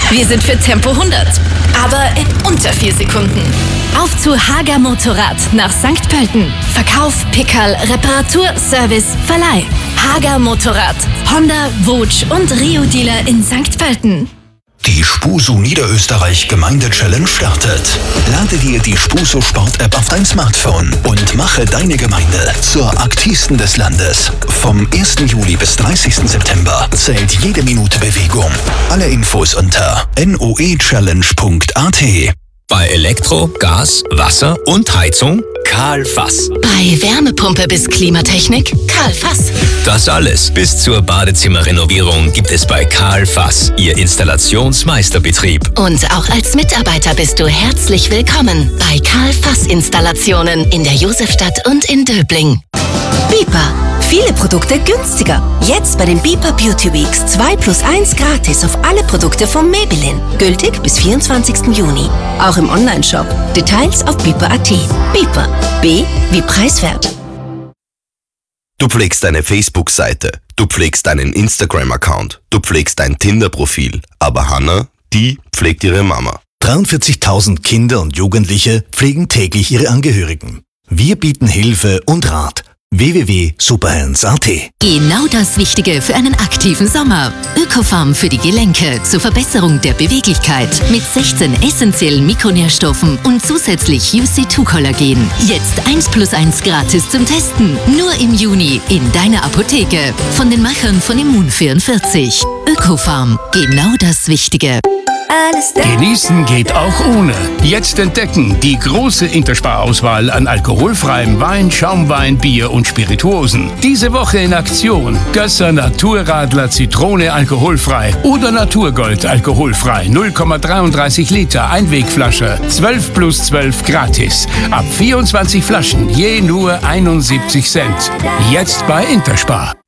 Wir sind für Tempo 100, aber in unter 4 Sekunden. Auf zu Hager Motorrad nach St. Pölten. Verkauf, Pickerl, Reparatur, Service, Verleih. Hager Motorrad. Honda, Wutsch und Rio-Dealer in St. Pölten. Die Spusu Niederösterreich Gemeinde-Challenge startet. Lade dir die Spusu Sport-App auf dein Smartphone und mache deine Gemeinde zur aktivsten des Landes. Vom 1. Juli bis 30. September zählt jede Minute Bewegung. Alle Infos unter noechallenge.at. Bei Elektro, Gas, Wasser und Heizung Karl Fass. Bei Wärmepumpe bis Klimatechnik Karl Fass. Das alles bis zur Badezimmerrenovierung gibt es bei Karl Fass, Ihr Installationsmeisterbetrieb. Und auch als Mitarbeiter bist du herzlich willkommen bei Karl Fass Installationen in der Josefstadt und in Döbling. Beeper. Viele Produkte günstiger. Jetzt bei den Beeper Beauty Weeks 2+1 gratis auf alle Produkte von Maybelline. Gültig bis 24. Juni. Auch im Onlineshop. Details auf beeper.at. Beeper. B wie preiswert. Du pflegst deine Facebook-Seite, du pflegst deinen Instagram-Account, du pflegst dein Tinder-Profil. Aber Hannah, die pflegt ihre Mama. 43.000 Kinder und Jugendliche pflegen täglich ihre Angehörigen. Wir bieten Hilfe und Rat. www.superhands.at. Genau das Richtige für einen aktiven Sommer. Ökofarm für die Gelenke zur Verbesserung der Beweglichkeit mit 16 essentiellen Mikronährstoffen und zusätzlich UC2-Kollagen. Jetzt 1+1 gratis zum Testen. Nur im Juni in deiner Apotheke. Von den Machern von Immun44. Ökofarm. Genau das Wichtige. Genießen geht auch ohne. Jetzt entdecken die große Interspar-Auswahl an alkoholfreiem Wein, Schaumwein, Bier und Spirituosen. Diese Woche in Aktion: Gösser Naturradler Zitrone alkoholfrei oder Naturgold alkoholfrei. 0,33 Liter Einwegflasche. 12+12 gratis. Ab 24 Flaschen je nur 71 Cent. Jetzt bei Interspar.